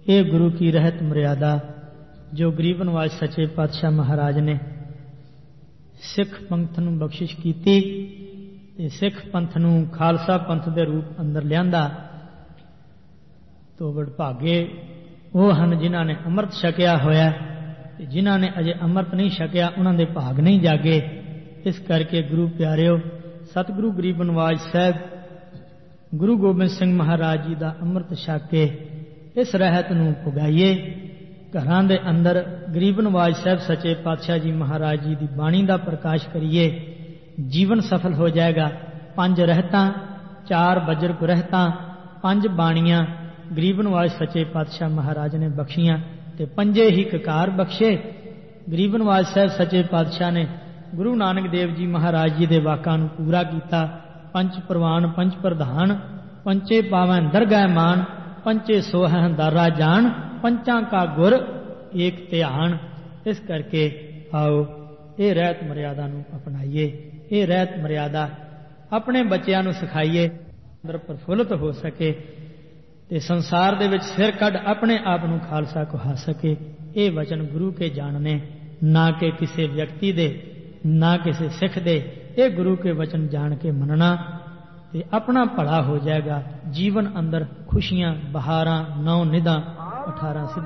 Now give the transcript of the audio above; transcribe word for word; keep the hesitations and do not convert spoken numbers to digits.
ये गुरु की रहत मर्यादा जो गरीब नवाज सच्चे पातशाह महाराज ने सिख पंथ नूं बख्शिश कीती ते सिख पंथ नूं खालसा पंथ दे रूप अंदर लियांदा। तो वडभागे वो हन जिन्हां ने अमृत छकिया होया, जिन्हां ने अजे अमृत नहीं छकिया उन्हां दे भाग नहीं जागे। इस करके गुरु प्यारिओ, सतगुरु गरीब नवाज साहब गुरु गोबिंद सिंह महाराज जी का अमृत छक के इस रहत नूं पुगाइए। घरां दे अंदर गरीब नवाज साहब सच्चे पातशाह जी महाराज जी की बाणी का प्रकाश करिए, जीवन सफल हो जाएगा। पंज रहतां, चार बजर रहतां, पंज बाणियां गरीब नवाज सच्चे पातशाह महाराज ने बख्शियां ते पंजे ही ककार बख्शे। गरीब नवाज साहब सच्चे पातशाह ने गुरु नानक देव जी महाराज जी के वाकां नूं पूरा किया। पंच प्रवान पंच प्रधान, पंचे पावैं दरगह मान, पंचे सोहं दारा जान, पंचां का गुर एक ध्यान। इस करके आओ ये रहत मर्यादा नूं अपनाइए, ये रहत मर्यादा अपने बच्चों नूं सिखाइए, अंदर प्रफुल्लित हो सके ते संसार दे विच सिर कढ़ अपने आप नूं खालसा कहा सके। ये वचन गुरु के जानने, ना कि किसी व्यक्ति दे, ना किसी सिख दे। ये गुरु के वचन जान के मनना ते अपना भला हो जाएगा। जीवन अंदर खुशियां बहारां नौ निधां अठारह